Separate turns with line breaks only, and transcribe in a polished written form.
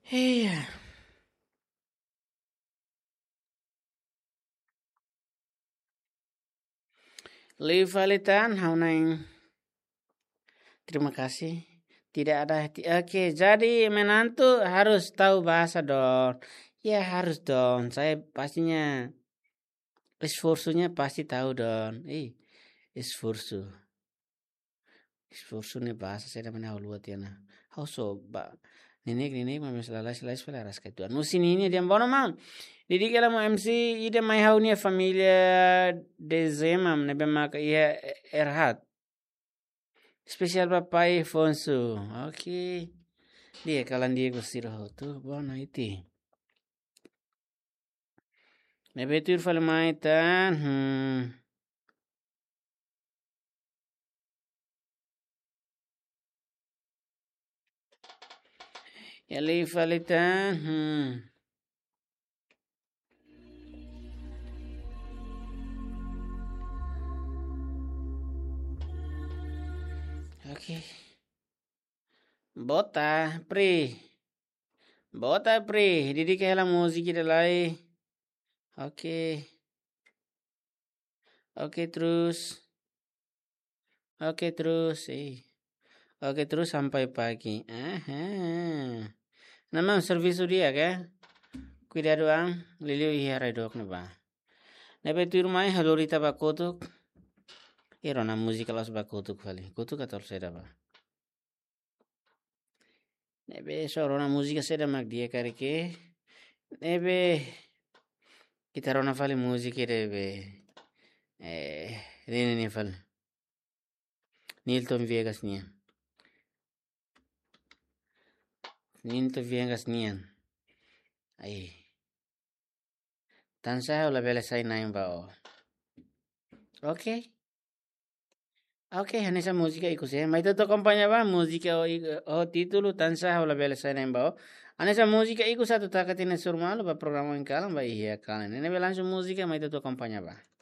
Iya. Liv Alitan, Haunaing. Terima kasih. Tidak ada oke, jadi menantu harus tahu bahasa dong. Ya harus dong. Saya pastinya esforsunya pasti tahu dong. Esforsu. Esforsu nih bahasa saya namanya luat ya nah. How so, ba. Ninik mami selai pela ras itu. No sini ini dia bono mam. Didi kala mo MC ide mai haunia familia de Zemam nebe mak ia Erhat. Spesial papai Fonsu. Oke. Dia kalan dia gusiro tu bono iti. Nebe tur fal maitan. Ya li falitan. Oke. Bota, pri. Bota, pri. Didi kala musik ide lai. Oke. Oke terus. Oke terus. Oke terus sampai pagi. Aha. Nama servis dia kan? Cuidado ang liliw ihara dok na ba? Nabe tu rumai halorita ba kotuk? Ero na musika los ba kotuk fali. Kotuk atol seda ba? Nebe soro na musika seda mag dia karike. Nebe kita rona fali musika debe. Rini fal. Nilton Viegas nian. Nilton Viegas nian. Ay. Tansa o la bela sai naim ba o. Okay. Okay, esa música ikuse. Mai to acompañaba música o título tansa o la bela sai naim ba o. Esa música ikusa to taka tiene surmalo ba programa en kalam ba iya kalan. Nene belanso música mai to acompañaba.